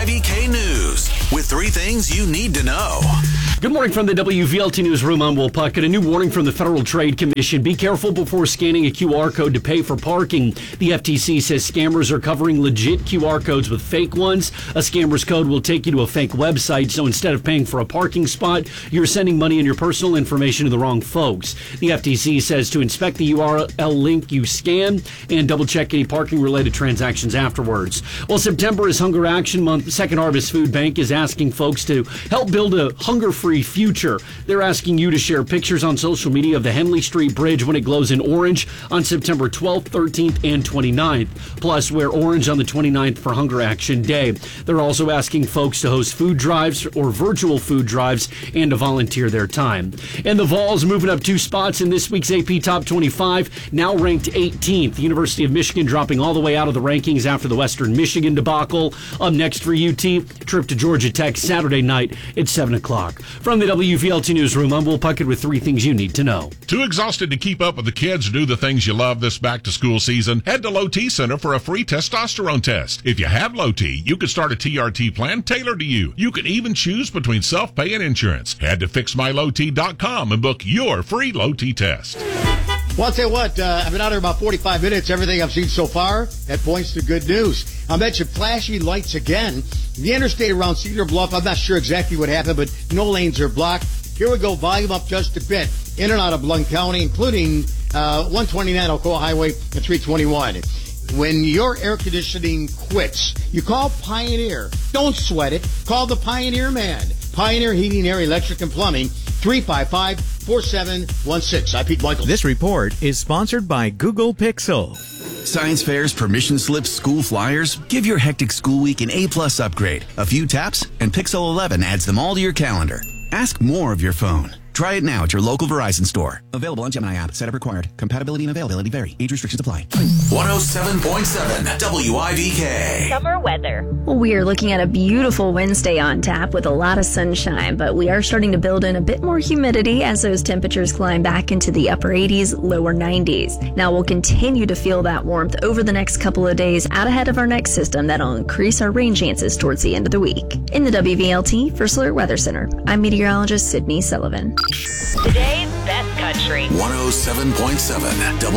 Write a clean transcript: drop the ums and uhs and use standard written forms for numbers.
WIVK News with 3 things you need to know. Good morning from the WVLT Newsroom. I'm Will Puckett. A new warning from the Federal Trade Commission. Be careful before scanning a QR code to pay for parking. The FTC says scammers are covering legit QR codes with fake ones. A scammer's code will take you to a fake website, so instead of paying for a parking spot, you're sending money and your personal information to the wrong folks. The FTC says to inspect the URL link you scan and double-check any parking-related transactions afterwards. Well, September is Hunger Action Month. Second Harvest Food Bank is asking folks to help build a hunger-free future. They're asking you to share pictures on social media of the Henley Street Bridge when it glows in orange on September 12th, 13th, and 29th. Plus, wear orange on the 29th for Hunger Action Day. They're also asking folks to host food drives or virtual food drives and to volunteer their time. And the Vols moving up 2 spots in this week's AP Top 25, now ranked 18th. The University of Michigan dropping all the way out of the rankings after the Western Michigan debacle. Up next for UT, trip to Georgia Tech Saturday night at 7 o'clock. From the WVLT Newsroom, I'm Will Puckett with 3 things you need to know. Too exhausted to keep up with the kids or do the things you love this back-to-school season? Head to Low T Center for a free testosterone test. If you have low T, you can start a TRT plan tailored to you. You can even choose between self-pay and insurance. Head to FixMyLowT.com and book your free low T test. Well, I'll tell you what, I've been out here about 45 minutes. Everything I've seen so far, that points to good news. I mentioned flashy lights again. The interstate around Cedar Bluff, I'm not sure exactly what happened, but no lanes are blocked. Here we go, volume up just a bit. In and out of Blount County, including 129 Alcoa Highway and 321. When your air conditioning quits, you call Pioneer. Don't sweat it. Call the Pioneer man. Pioneer Heating, Air, Electric, and Plumbing, 355-4716. I'm Pete Michael. This report is sponsored by Google Pixel. Science fairs, permission slips, school flyers. Give your hectic school week an A-plus upgrade. A few taps, and Pixel 11 adds them all to your calendar. Ask more of your phone. Try it now at your local Verizon store. Available on Gemini app. Setup required. Compatibility and availability vary. Age restrictions apply. 107.7 WIVK. Summer weather. Well, we are looking at a beautiful Wednesday on tap with a lot of sunshine, but we are starting to build in a bit more humidity as those temperatures climb back into the upper 80s, lower 90s. Now we'll continue to feel that warmth over the next couple of days out ahead of our next system that'll increase our rain chances towards the end of the week. In the WVLT First Alert Weather Center, I'm meteorologist Sydney Sullivan. Today's best country. 107.7